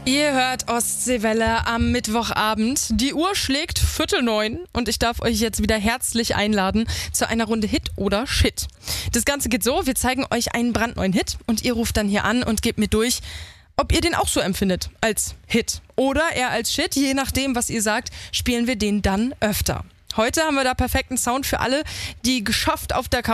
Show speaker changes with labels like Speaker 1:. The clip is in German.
Speaker 1: Ihr hört Ostseewelle am Mittwochabend. Die Uhr schlägt 8:45 und ich darf euch jetzt wieder herzlich einladen zu einer Runde Hit oder Shit. Das Ganze geht so, wir zeigen euch einen brandneuen Hit und ihr ruft dann hier an und gebt mir durch, ob ihr den auch so empfindet als Hit oder eher als Shit. Je nachdem, was ihr sagt, spielen wir den dann öfter. Heute haben wir da perfekten Sound für alle, die geschafft auf der